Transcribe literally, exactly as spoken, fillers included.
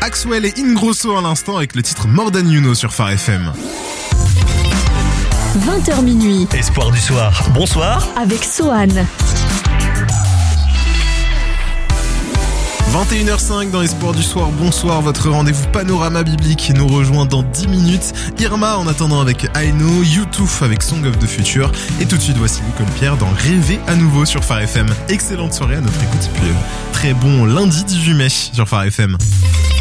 Axwell et Ingrosso à l'instant avec le titre More Than You Know sur Phare F M. vingt heures minuit. Espoir du soir. Bonsoir. Avec Sohan. vingt et une heures cinq dans Espoir du soir, bonsoir, votre rendez-vous panorama biblique nous rejoint dans dix minutes. Irma en attendant avec I Know, U deux avec Song of the Future et tout de suite voici Nicole Pierre dans Rêver à nouveau sur Phare F M. Excellente soirée à notre écoute, puis euh, très bon lundi dix-huit mai sur Phare F M.